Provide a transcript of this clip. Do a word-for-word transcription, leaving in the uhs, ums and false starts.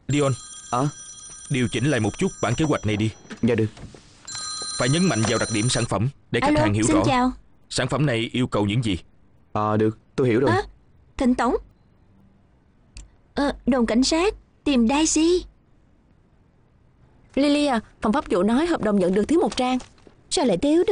Leon, À, điều chỉnh lại một chút bản kế hoạch này đi. dạ được. Phải nhấn mạnh vào đặc điểm sản phẩm để khách Alo, hàng hiểu xin rõ chào. sản phẩm này yêu cầu những gì. À được, tôi hiểu rồi. À, Thịnh Tổng. Ờ, đồn cảnh sát tìm Daisy. Lily à, phòng pháp vụ nói hợp đồng nhận được thiếu một trang. Sao lại thiếu